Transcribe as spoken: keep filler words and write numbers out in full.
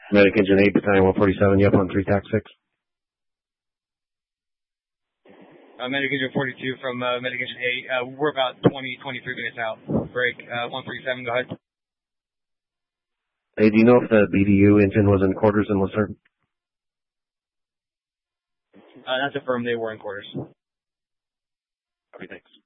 Medic Engine eight, Battalion one forty-seven, you up on three tax six? Uh, Medic Engine forty-two from uh, Medic Engine eight. Uh, we're about twenty, twenty-three minutes out. Break. Uh, one forty-seven, go ahead. Hey, do you know if the B D U engine was in quarters in Lucerne? Uh, that's affirmed they were in quarters. Okay, thanks.